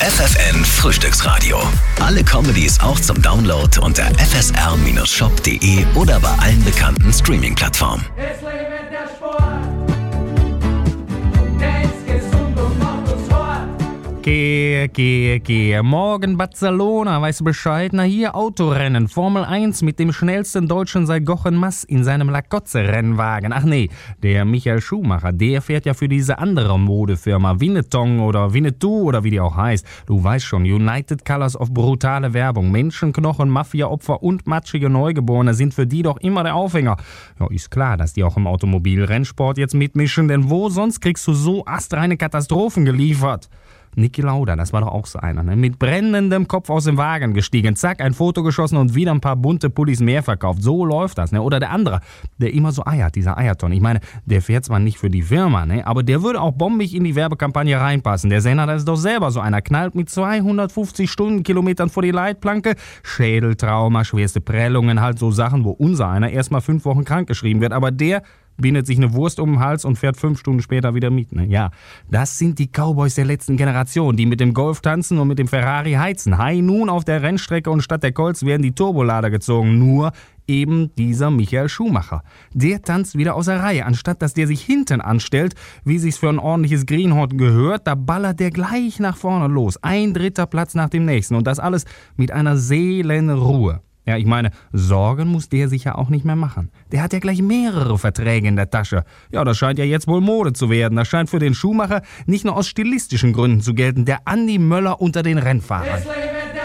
FFN Frühstücksradio. Alle Comedies auch zum Download unter fsr-shop.de oder bei allen bekannten Streaming-Plattformen. Es lebt der Sport. Der ist gesund und macht uns hart. Gehe. Morgen Barcelona, weißt du Bescheid? Na hier Autorennen, Formel 1 mit dem schnellsten Deutschen seit Jochen Mass in seinem Lacotze-Rennwagen. Ach nee, der Michael Schumacher, der fährt ja für diese andere Modefirma, Winnetou oder Winnetou oder wie die auch heißt. Du weißt schon, United Colors of brutale Werbung. Menschenknochen, Mafia-Opfer und matschige Neugeborene sind für die doch immer der Aufhänger. Ja, ist klar, dass die auch im Automobilrennsport jetzt mitmischen, denn wo sonst kriegst du so astreine Katastrophen geliefert? Niki Lauda, das war doch auch so einer, ne? Mit brennendem Kopf aus dem Wagen gestiegen, zack, ein Foto geschossen und wieder ein paar bunte Pullis mehr verkauft. So läuft das, ne? Oder der andere, der immer so eiert, dieser Eierton. Ich meine, der fährt zwar nicht für die Firma, ne? Aber der würde auch bombig in die Werbekampagne reinpassen. Der Senner, das ist doch selber so einer, knallt mit 250 Stundenkilometern vor die Leitplanke, Schädeltrauma, schwerste Prellungen, halt so Sachen, wo unser einer erstmal 5 Wochen krankgeschrieben wird. Aber der bindet sich eine Wurst um den Hals und fährt 5 Stunden später wieder mit. Ne? Ja, das sind die Cowboys der letzten Generation, die mit dem Golf tanzen und mit dem Ferrari heizen. Hi, nun auf der Rennstrecke und statt der Colts werden die Turbolader gezogen. Nur eben dieser Michael Schumacher. Der tanzt wieder aus der Reihe. Anstatt dass der sich hinten anstellt, wie sich's für ein ordentliches Greenhorn gehört, da ballert der gleich nach vorne los. Ein dritter Platz nach dem nächsten. Und das alles mit einer Seelenruhe. Ja, ich meine, Sorgen muss der sich ja auch nicht mehr machen. Der hat ja gleich mehrere Verträge in der Tasche. Ja, das scheint ja jetzt wohl Mode zu werden. Das scheint für den Schumacher nicht nur aus stilistischen Gründen zu gelten. Der Andi Möller unter den Rennfahrern.